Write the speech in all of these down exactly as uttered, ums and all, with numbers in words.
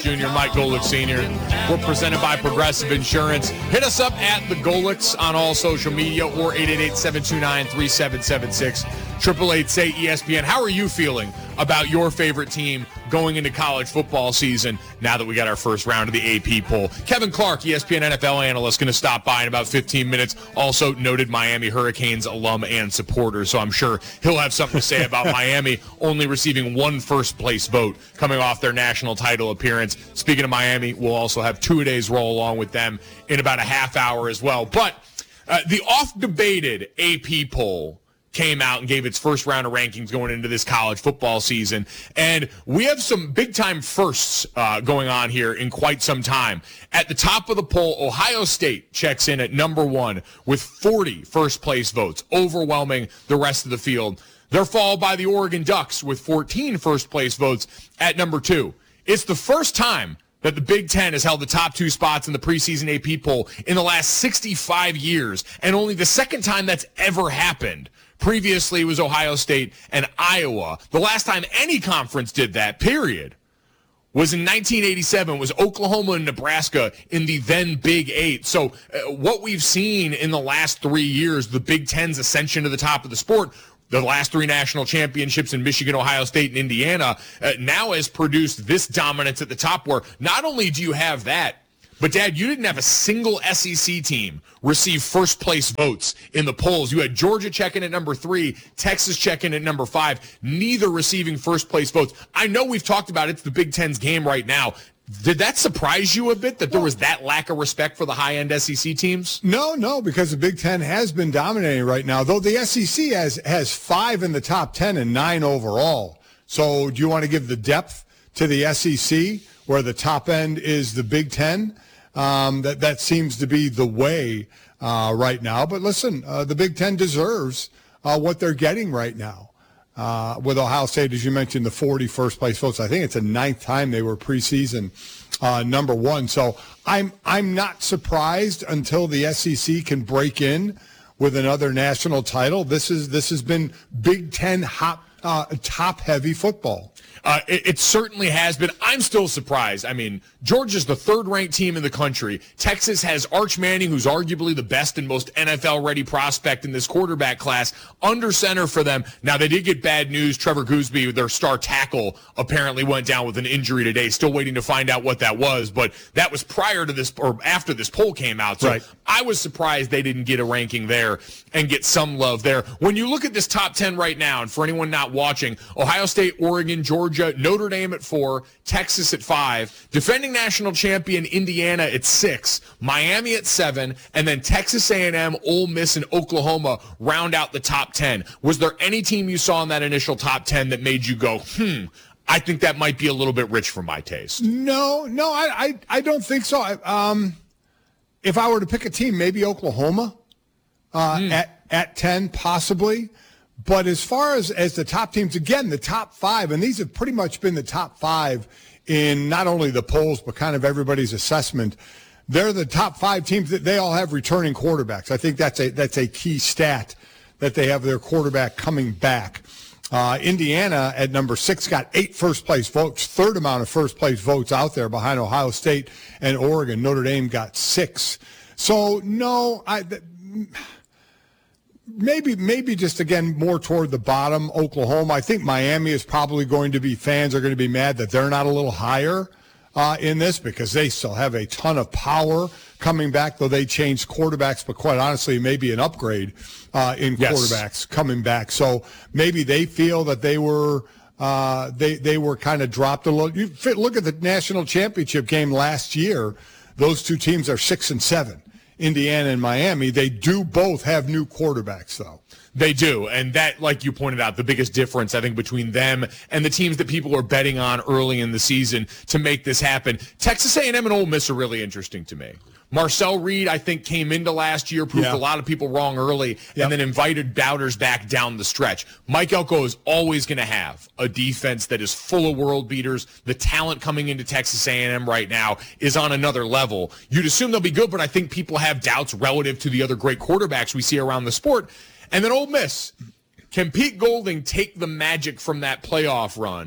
Junior, Mike Golick Senior We're presented by Progressive Insurance. Hit us up at the Golicks on all social media or eight eight eight, seven two nine, three seven seven six. Triple eight say E S P N. How are you feeling about your favorite team going into college football season now that we got our first round of the A P poll? Kevin Clark, E S P N N F L analyst, going to stop by in about fifteen minutes. Also noted Miami Hurricanes alum and supporter, so I'm sure he'll have something to say about Miami only receiving one first-place vote coming off their national title appearance. Speaking of Miami, we'll also have two-a-days roll along with them in about a half hour as well. But uh, the oft-debated A P poll came out and gave its first round of rankings going into this college football season. And we have some big-time firsts uh, going on here in quite some time. At the top of the poll, Ohio State checks in at number one with forty first-place votes, overwhelming the rest of the field. They're followed by the Oregon Ducks with fourteen first-place votes at number two. It's the first time that the Big Ten has held the top two spots in the preseason A P poll in the last sixty-five years, and only the second time that's ever happened. Previously, it was Ohio State and Iowa. The last time any conference did that, period, was in nineteen eighty-seven. It was Oklahoma and Nebraska in the then Big Eight. So uh, what we've seen in the last three years, the Big Ten's ascension to the top of the sport, the last three national championships in Michigan, Ohio State, and Indiana, uh, now has produced this dominance at the top where not only do you have that, but, Dad, you didn't have a single S E C team receive first-place votes in the polls. You had Georgia checking at number three, Texas checking at number five, neither receiving first-place votes. I know we've talked about it. It's the Big Ten's game right now. Did that surprise you a bit that there was that lack of respect for the high-end S E C teams? No, no, because the Big Ten has been dominating right now, though the S E C has, has five in the top ten and nine overall. So do you want to give the depth to the S E C where the top end is the Big Ten? Um, that, that seems to be the way uh, right now. But listen, uh, the Big Ten deserves uh, what they're getting right now. Uh, with Ohio State, as you mentioned, the forty first-place votes. I think it's the ninth time they were preseason uh, number one. So I'm I'm not surprised until the S E C can break in with another national title. This is this has been Big Ten hot, uh, top-heavy football. Uh, it, it certainly has been. I'm still surprised. I mean, Georgia's the third-ranked team in the country. Texas has Arch Manning, who's arguably the best and most N F L-ready prospect in this quarterback class, under center for them. Now, they did get bad news. Trevor Gooseby, their star tackle, apparently went down with an injury today. Still waiting to find out what that was, but that was prior to this or after this poll came out. So right. I was surprised they didn't get a ranking there and get some love there. When you look at this top ten right now, and for anyone not watching, Ohio State, Oregon, Georgia, Notre Dame at four, Texas at five, defending national champion Indiana at six, Miami at seven, and then Texas A and M, Ole Miss, and Oklahoma round out the top ten. Was there any team you saw in that initial top ten that made you go, hmm, I think that might be a little bit rich for my taste? No, no, I, I, I don't think so. I, um, if I were to pick a team, maybe Oklahoma uh, mm. at at ten, possibly. But as far as, as the top teams, again, the top five, and these have pretty much been the top five in not only the polls, but kind of everybody's assessment. They're the top five teams that they all have returning quarterbacks. I think that's a that's a key stat that they have their quarterback coming back. Uh, Indiana at number six got eight first-place votes, third amount of first-place votes out there behind Ohio State and Oregon. Notre Dame got six. So, no, I... Th- Maybe, maybe just, again, more toward the bottom, Oklahoma. I think Miami is probably going to be, fans are going to be mad that they're not a little higher uh, in this because they still have a ton of power coming back, though they changed quarterbacks, but quite honestly, maybe an upgrade uh, in yes. quarterbacks coming back. So maybe they feel that they were uh, they, they were kind of dropped a little. You fit, look at the national championship game last year. Those two teams are six and seven. Indiana and Miami, they do both have new quarterbacks, though. They do, and that, like you pointed out, the biggest difference, I think, between them and the teams that people are betting on early in the season to make this happen. Texas A and M and Ole Miss are really interesting to me. Marcel Reed, I think, came into last year, proved yeah. a lot of people wrong early, yep. and then invited doubters back down the stretch. Mike Elko is always going to have a defense that is full of world beaters. The talent coming into Texas A and M right now is on another level. You'd assume they'll be good, but I think people have doubts relative to the other great quarterbacks we see around the sport. And then Ole Miss. Can Pete Golding take the magic from that playoff run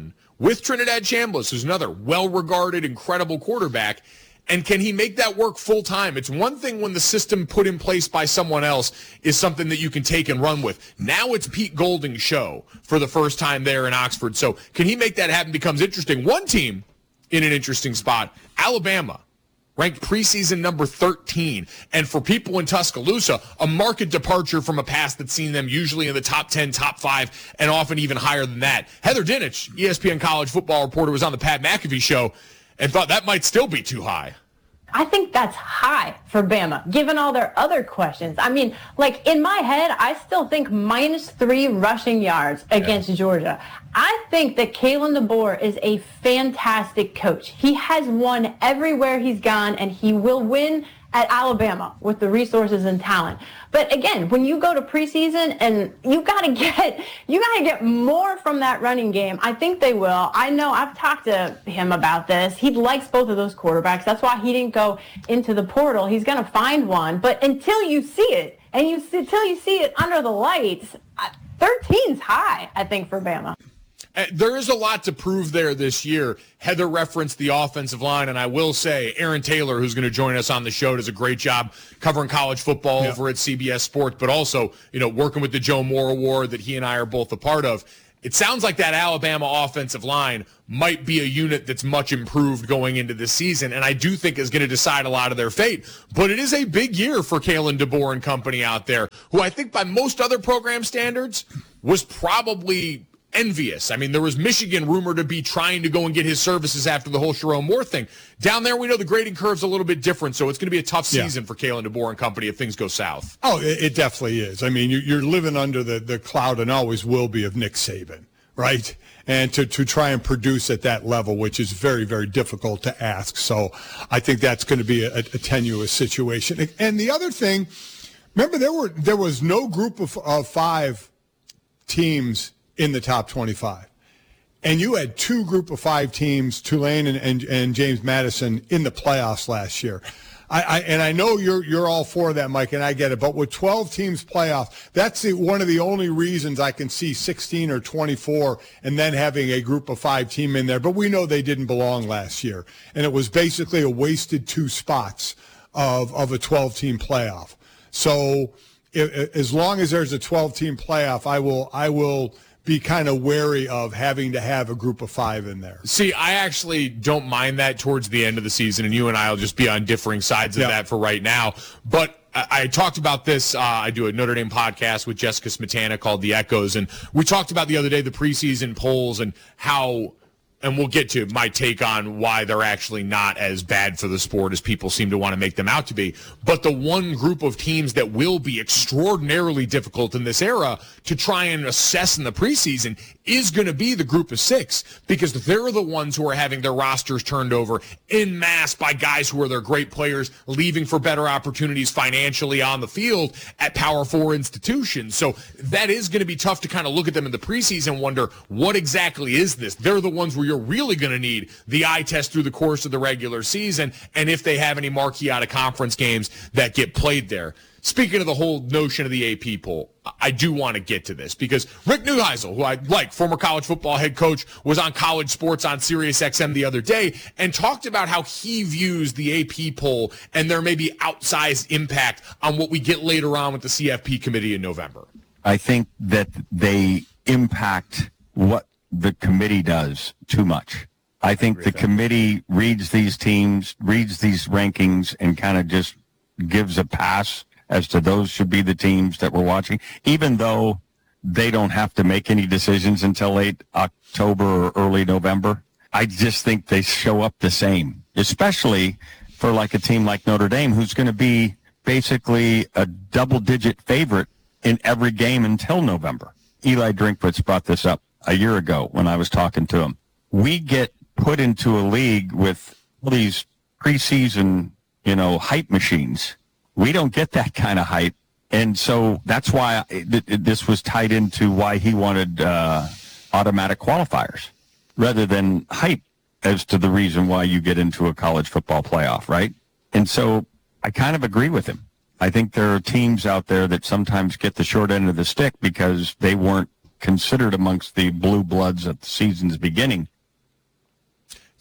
with Trinidad Chambliss, who's another well-regarded, incredible quarterback. And can he make that work full-time? It's one thing when the system put in place by someone else is something that you can take and run with. Now it's Pete Golding's show for the first time there in Oxford. So can he make that happen becomes interesting. One team in an interesting spot, Alabama, ranked preseason number thirteen. And for people in Tuscaloosa, a marked departure from a past that's seen them usually in the top ten, top five, and often even higher than that. Heather Dinich, E S P N college football reporter, was on the Pat McAfee show and thought that might still be too high. I think that's high for Bama, given all their other questions. I mean, like, in my head, I still think minus three rushing yards against yeah. Georgia. I think that Kalen DeBoer is a fantastic coach. He has won everywhere he's gone, and he will win at Alabama with the resources and talent. But again, when you go to preseason and you got to get you got to get more from that running game, I think they will. I know I've talked to him about this. He likes both of those quarterbacks. That's why he didn't go into the portal. He's going to find one. But until you see it, and you until you see it under the lights, thirteen's high, I think, for Bama. There is a lot to prove there this year. Heather referenced the offensive line, and I will say Aaron Taylor, who's going to join us on the show, does a great job covering college football yeah. over at C B S Sports, but also, you know, working with the Joe Moore Award that he and I are both a part of. It sounds like that Alabama offensive line might be a unit that's much improved going into this season, and I do think is going to decide a lot of their fate. But it is a big year for Kalen DeBoer and company out there, who I think by most other program standards was probably envious. I mean, there was Michigan rumored to be trying to go and get his services after the whole Sharon Moore thing. Down there, we know the grading curve's a little bit different, so it's going to be a tough season yeah. for Kalen DeBoer and company if things go south. Oh, it, it definitely is. I mean, you're living under the, the cloud, and always will be, of Nick Saban, right? And to, to try and produce at that level, which is very, very difficult to ask. So I think that's going to be a, a tenuous situation. And the other thing, remember, there were there was no group of, of five teams in the top twenty-five. And you had two group of five teams, Tulane and, and, and James Madison, in the playoffs last year. I, I and I know you're you're all for that, Mike, and I get it. But with twelve teams playoff, that's the, one of the only reasons I can see sixteen or twenty-four and then having a group of five team in there. But we know they didn't belong last year. And it was basically a wasted two spots of, of a twelve-team playoff. So if, as long as there's a twelve-team playoff, I will I will – be kind of wary of having to have a group of five in there. See, I actually don't mind that towards the end of the season, and you and I will just be on differing sides of yeah. that for right now. But I, I talked about this. Uh, I do a Notre Dame podcast with Jessica Smetana called The Echoes, and we talked about the other day the preseason polls and how – and we'll get to my take on why they're actually not as bad for the sport as people seem to want to make them out to be. But the one group of teams that will be extraordinarily difficult in this era to try and assess in the preseason is going to be the group of six, because they're the ones who are having their rosters turned over en masse by guys who are their great players leaving for better opportunities financially on the field at Power Four institutions. So that is going to be tough to kind of look at them in the preseason and wonder, what exactly is this? They're the ones where you're really going to need the eye test through the course of the regular season, and if they have any marquee out-of-conference games that get played there. Speaking of the whole notion of the A P poll, I do want to get to this because Rick Neuheisel, who I like, former college football head coach, was on College Sports on Sirius X M the other day and talked about how he views the A P poll and there may be outsized impact on what we get later on with the C F P committee in November. I think that they impact what the committee does too much. I think the committee reads these teams, reads these rankings, and kind of just gives a pass as to those should be the teams that we're watching, even though they don't have to make any decisions until late October or early November. I just think they show up the same, especially for like a team like Notre Dame, who's going to be basically a double-digit favorite in every game until November. Eli Drinkwitz brought this up a year ago when I was talking to him. We get put into a league with all these preseason, you know, hype machines. We don't get that kind of hype. And so that's why I, th- this was tied into why he wanted uh, automatic qualifiers rather than hype as to the reason why you get into a college football playoff, right? And so I kind of agree with him. I think there are teams out there that sometimes get the short end of the stick because they weren't considered amongst the blue bloods at the season's beginning.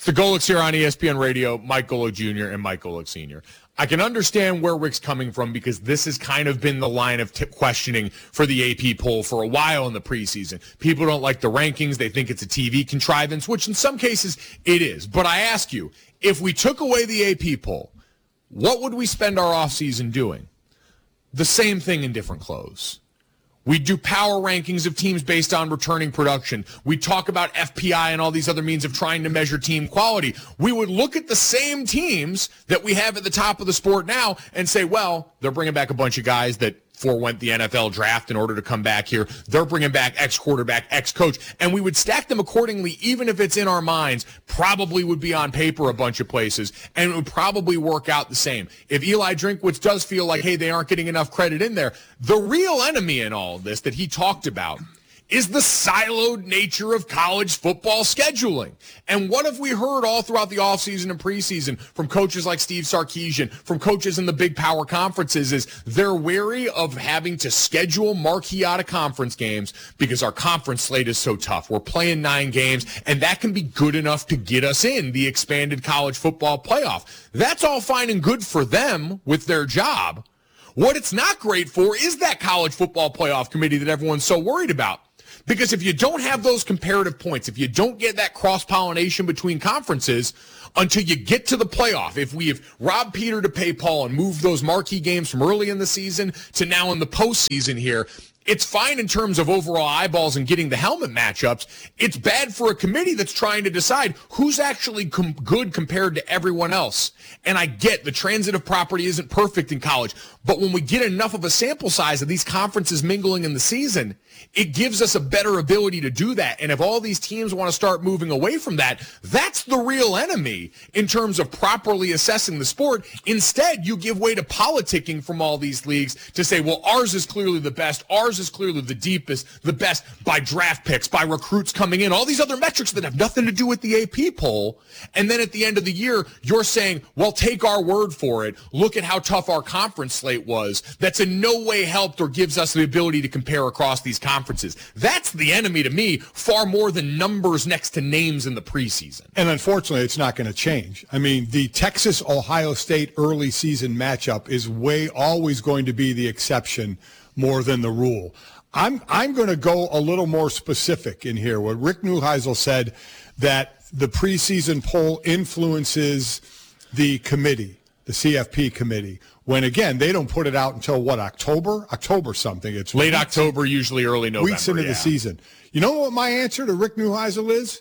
It's the Golics here on E S P N Radio, Mike Golic Junior and Mike Golic Senior I can understand where Rick's coming from because this has kind of been the line of t- questioning for the A P poll for a while in the preseason. People don't like the rankings. They think it's a T V contrivance, which in some cases it is. But I ask you, if we took away the A P poll, what would we spend our offseason doing? The same thing in different clothes. We do power rankings of teams based on returning production. We talk about F P I and all these other means of trying to measure team quality. We would look at the same teams that we have at the top of the sport now and say, well, they're bringing back a bunch of guys that forewent the N F L draft in order to come back here. They're bringing back ex-quarterback, ex-coach, and we would stack them accordingly, even if it's in our minds, probably would be on paper a bunch of places, and it would probably work out the same. If Eli Drinkwitz does feel like, hey, they aren't getting enough credit in there, the real enemy in all of this that he talked about is the siloed nature of college football scheduling. And what have we heard all throughout the offseason and preseason from coaches like Steve Sarkisian, from coaches in the big power conferences, is they're wary of having to schedule marquee out-of-conference games because our conference slate is so tough. We're playing nine games, and that can be good enough to get us in the expanded college football playoff. That's all fine and good for them with their job. What it's not great for is that college football playoff committee that everyone's so worried about. Because if you don't have those comparative points, if you don't get that cross-pollination between conferences until you get to the playoff, if we have robbed Peter to pay Paul and moved those marquee games from early in the season to now in the postseason here, it's fine in terms of overall eyeballs and getting the helmet matchups. It's bad for a committee that's trying to decide who's actually com- good compared to everyone else. And I get the transitive property isn't perfect in college, but when we get enough of a sample size of these conferences mingling in the season, it gives us a better ability to do that. And if all these teams want to start moving away from that, that's the real enemy in terms of properly assessing the sport. Instead, you give way to politicking from all these leagues to say, well, ours is clearly the best. Ours is clearly the deepest, the best by draft picks, by recruits coming in, all these other metrics that have nothing to do with the A P poll. And then at the end of the year, you're saying, well, take our word for it. Look at how tough our conference slate was. That's in no way helped or gives us the ability to compare across these conferences. That's the enemy to me, far more than numbers next to names in the preseason. And unfortunately, it's not going to change. I mean, the Texas-Ohio State early season matchup is way always going to be the exception more than the rule. I'm I'm going to go a little more specific in here. What Rick Neuheisel said, that the preseason poll influences the committee, the C F P committee, when, again, they don't put it out until, what, October? October something. It's late weeks, October, usually early November. Weeks into yeah. the season. You know what my answer to Rick Neuheisel is?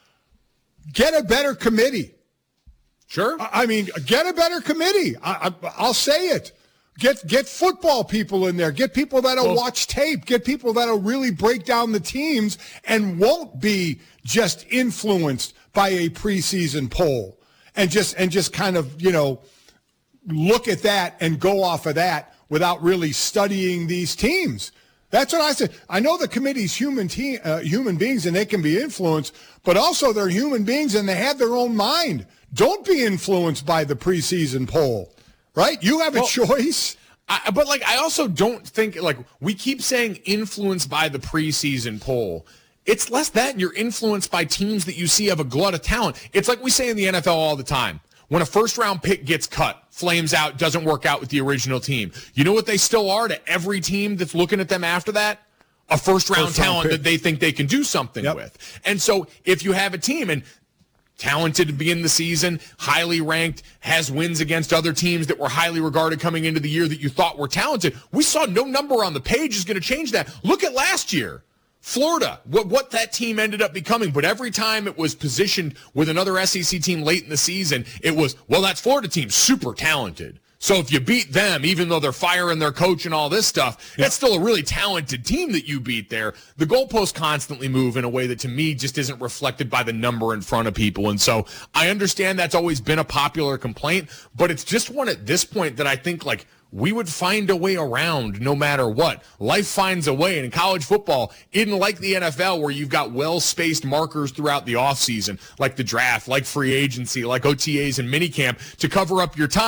Get a better committee. Sure. I mean, get a better committee. I, I, I'll say it. Get get football people in there. Get people that'll well, watch tape. Get people that'll really break down the teams and won't be just influenced by a preseason poll and just and just kind of, you know, look at that and go off of that without really studying these teams. That's what I said. I know the committee's human te- uh, human beings and they can be influenced, but also they're human beings and they have their own mind. Don't be influenced by the preseason poll. Right? You have a well, choice. I, but, like, I also don't think, like, we keep saying influenced by the preseason poll. It's less that you're influenced by teams that you see have a glut of talent. It's like we say in the N F L all the time. When a first-round pick gets cut, flames out, doesn't work out with the original team, you know what they still are to every team that's looking at them after that? A first-round first talent that they think they can do something yep. with. And so if you have a team, and talented to begin the season, highly ranked, has wins against other teams that were highly regarded coming into the year that you thought were talented. We saw no number on the page is going to change that. Look at last year. Florida, what, what that team ended up becoming. But every time it was positioned with another S E C team late in the season, it was, well, that's Florida team, super talented. So if you beat them, even though they're firing their coach and all this stuff, yeah. that's still a really talented team that you beat there. The goalposts constantly move in a way that to me just isn't reflected by the number in front of people. And so I understand that's always been a popular complaint, but it's just one at this point that I think, like, we would find a way around no matter what. Life finds a way. And in college football, isn't like the N F L where you've got well-spaced markers throughout the offseason, like the draft, like free agency, like O T As and minicamp to cover up your time.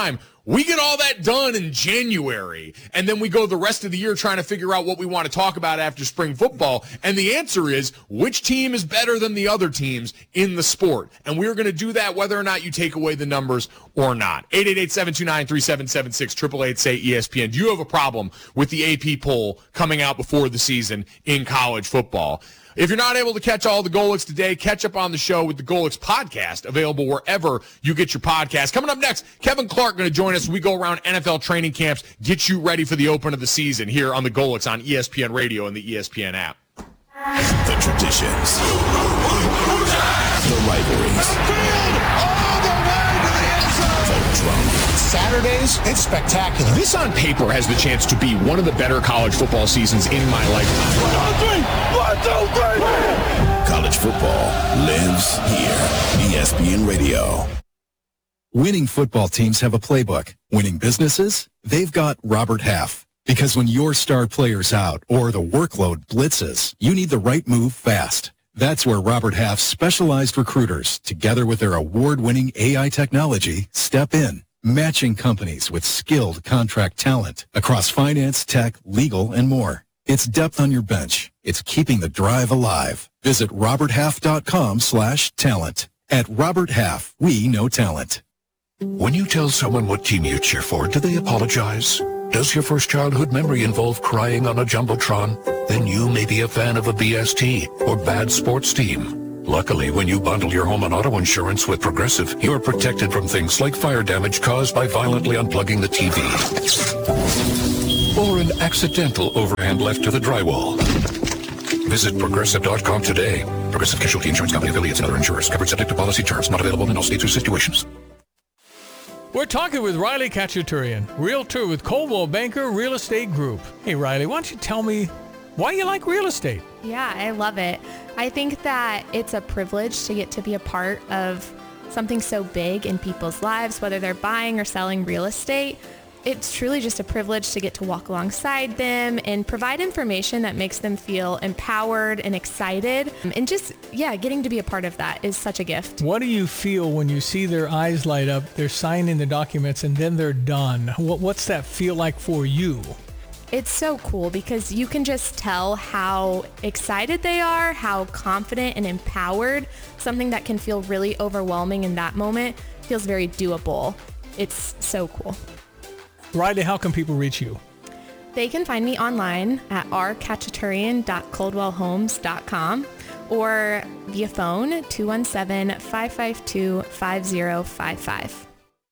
We get all that done in January, and then we go the rest of the year trying to figure out what we want to talk about after spring football. And the answer is, which team is better than the other teams in the sport? And we're going to do that whether or not you take away the numbers or not. eight eight eight, seven two nine, three seven seven six, eight eight eight, say E S P N. Do you have a problem with the A P poll coming out before the season in college football? If you're not able to catch all the Golix today, catch up on the show with the Golix podcast, available wherever you get your podcast. Coming up next, Kevin Clark going to join us as we go around N F L training camps, get you ready for the open of the season here on the Golix on E S P N Radio and the E S P N app. The traditions, the rivalries, Saturdays, it's spectacular. This on paper has the chance to be one of the better college football seasons in my lifetime. One, two, three. One, two, three. College football lives here. E S P N Radio. Winning football teams have a playbook. Winning businesses, they've got Robert Half. Because when your star player's out or the workload blitzes, you need the right move fast. That's where Robert Half's specialized recruiters, together with their award-winning A I technology, step in, matching companies with skilled contract talent across finance, tech, legal, and more. It's depth on your bench. It's keeping the drive alive. Visit roberthalf.com slash talent. At Robert Half, we know talent. When you tell someone what team you cheer for, do they apologize? Does your first childhood memory involve crying on a Jumbotron? Then you may be a fan of a B S T or bad sports team. Luckily, when you bundle your home and auto insurance with Progressive, you're protected from things like fire damage caused by violently unplugging the T V. Or an accidental overhand left to the drywall. Visit Progressive dot com today. Progressive Casualty Insurance Company affiliates and other insurers. Covered subject to policy terms. Not available in all states or situations. We're talking with Riley Khachaturian, realtor with Coldwell Banker Real Estate Group. Hey, Riley, why don't you tell me why you like real estate? Yeah, I love it. I think that it's a privilege to get to be a part of something so big in people's lives, whether they're buying or selling real estate. It's truly just a privilege to get to walk alongside them and provide information that makes them feel empowered and excited. And just, yeah, getting to be a part of that is such a gift. What do you feel when you see their eyes light up, they're signing the documents, and then they're done? What, what's that feel like for you? It's so cool because you can just tell how excited they are, how confident and empowered. Something that can feel really overwhelming in that moment feels very doable. It's so cool. Riley, how can people reach you? They can find me online at r khachaturian dot coldwell homes dot com or via phone two one seven, five five two, five zero five five.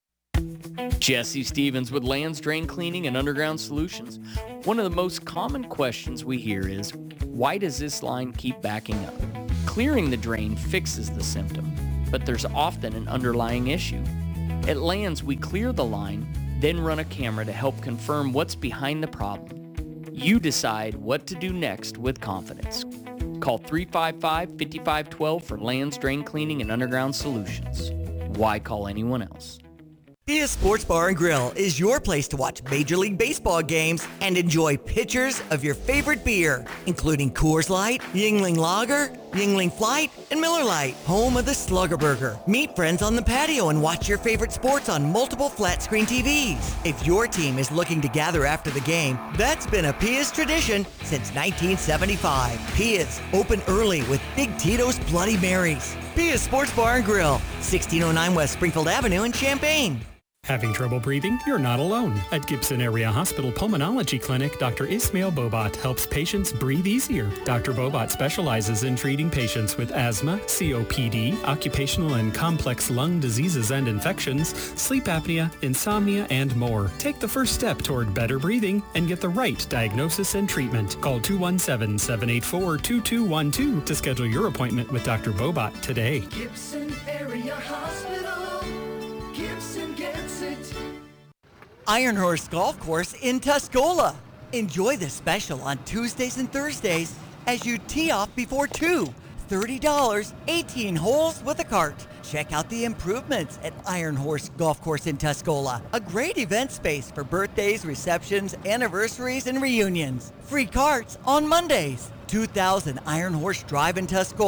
Jesse Stevens with Lands Drain Cleaning and Underground Solutions. One of the most common questions we hear is, why does this line keep backing up? Clearing the drain fixes the symptom, but there's often an underlying issue. At Lands, we clear the line, then run a camera to help confirm what's behind the problem. You decide what to do next with confidence. Call three five five, five five one two for Lands Drain Cleaning and Underground Solutions. Why call anyone else? Pia Sports Bar and Grill is your place to watch Major League Baseball games and enjoy pitchers of your favorite beer, including Coors Light, Yuengling Lager, Yuengling Flight, and Miller Lite, home of the Slugger Burger. Meet friends on the patio and watch your favorite sports on multiple flat-screen T Vs. If your team is looking to gather after the game, that's been a Pia's tradition since nineteen seventy-five. Pia's, open early with Big Tito's Bloody Marys. Pia's Sports Bar and Grill, sixteen oh nine West Springfield Avenue in Champaign. Having trouble breathing? You're not alone. At Gibson Area Hospital Pulmonology Clinic, Doctor Ismail Bobat helps patients breathe easier. Doctor Bobat specializes in treating patients with asthma, C O P D, occupational and complex lung diseases and infections, sleep apnea, insomnia, and more. Take the first step toward better breathing and get the right diagnosis and treatment. Call two one seven, seven eight four, two two one two to schedule your appointment with Doctor Bobat today. Gibson Area Hospital. Gibson gets it. Iron Horse Golf Course in Tuscola. Enjoy the special on Tuesdays and Thursdays as you tee off before two. thirty dollars, eighteen holes with a cart. Check out the improvements at Iron Horse Golf Course in Tuscola. A great event space for birthdays, receptions, anniversaries, and reunions. Free carts on Mondays. two thousand Iron Horse Drive in Tuscola.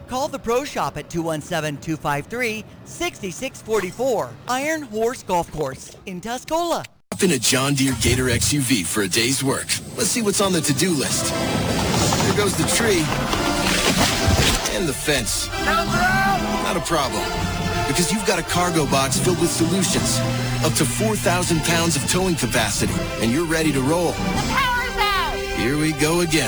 Call the Pro Shop at two one seven, two five three, six six four four. Iron Horse Golf Course in Tuscola. Hop in a John Deere Gator X U V for a day's work. Let's see what's on the to-do list. There goes the tree. And the fence. Not a problem. Because you've got a cargo box filled with solutions. Up to four thousand pounds of towing capacity. And you're ready to roll. The power's out! Here we go again.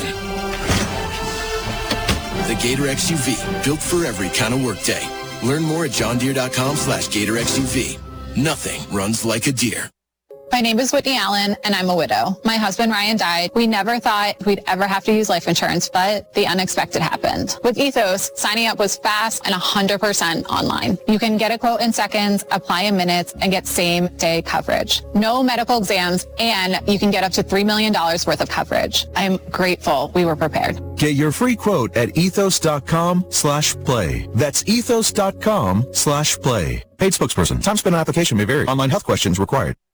The Gator X U V, built for every kind of workday. Learn more at johndeere.com slash Gator X U V. Nothing runs like a deer. My name is Whitney Allen, and I'm a widow. My husband, Ryan, died. We never thought we'd ever have to use life insurance, but the unexpected happened. With Ethos, signing up was fast and one hundred percent online. You can get a quote in seconds, apply in minutes, and get same-day coverage. No medical exams, and you can get up to three million dollars worth of coverage. I'm grateful we were prepared. Get your free quote at ethos.com slash play. That's ethos.com slash play. Paid spokesperson. Time spent on application may vary. Online health questions required.